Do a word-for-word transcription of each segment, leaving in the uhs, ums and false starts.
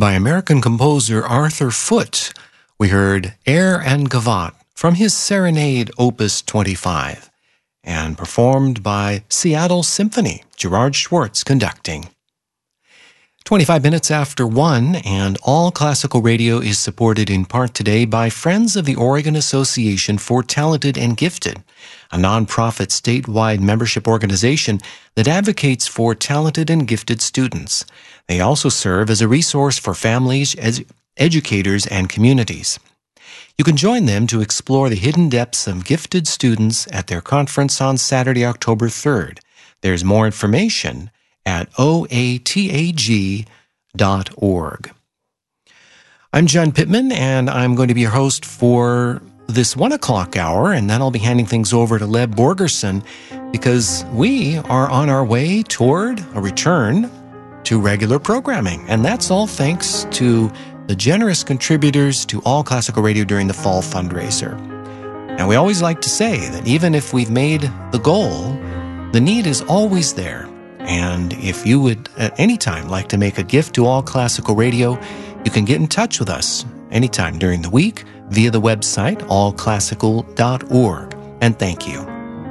by American composer Arthur Foote, we heard Air and Gavotte from his Serenade Opus twenty-five, and performed by Seattle Symphony, Gerard Schwartz conducting. twenty-five minutes after one, and All Classical Radio is supported in part today by Friends of the Oregon Association for Talented and Gifted, a nonprofit statewide membership organization that advocates for talented and gifted students. They also serve as a resource for families, ed- educators, and communities. You can join them to explore the hidden depths of gifted students at their conference on Saturday, October third. There's more information at O A T A G dot org. I'm John Pittman, and I'm going to be your host for this one o'clock hour, and then I'll be handing things over to Leb Borgerson because we are on our way toward a return to regular programming, and that's all thanks to the generous contributors to All Classical Radio during the fall fundraiser. And we always like to say that even if we've made the goal, the need is always there. And if you would at any time like to make a gift to All Classical Radio, you can get in touch with us anytime during the week via the website all classical dot org. And thank you.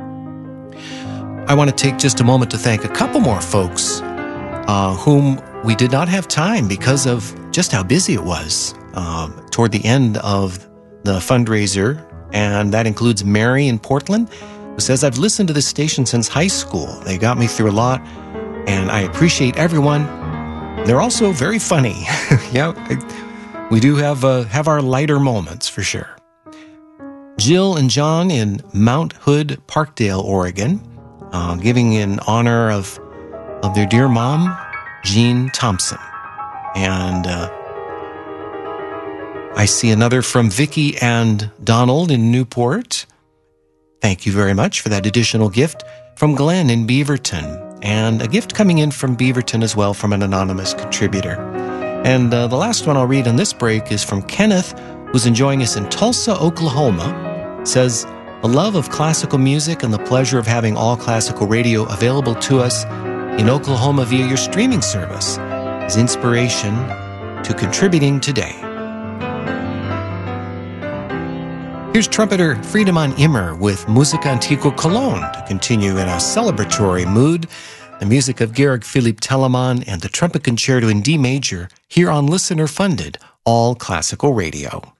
I want to take just a moment to thank a couple more folks uh, whom we did not have time because of just how busy it was um, toward the end of the fundraiser. And that includes Mary in Portland, who says, I've listened to this station since high school. They got me through a lot, and I appreciate everyone. They're also very funny. Yeah, we do have uh, have our lighter moments for sure. Jill and John in Mount Hood, Parkdale, Oregon, uh, giving in honor of, of their dear mom, Jean Thompson. And uh, I see another from Vicky and Donald in Newport. Thank you very much for that additional gift from Glenn in Beaverton, and a gift coming in from Beaverton as well from an anonymous contributor. And uh, the last one I'll read on this break is from Kenneth, who's enjoying us in Tulsa, Oklahoma. It says, the love of classical music and the pleasure of having All Classical Radio available to us in Oklahoma via your streaming service is inspiration to contributing today. Here's trumpeter Friedemann Immer with Musica Antiqua Cologne to continue in a celebratory mood. The music of Georg Philipp Telemann and the Trumpet Concerto in D major here on listener-funded All Classical Radio.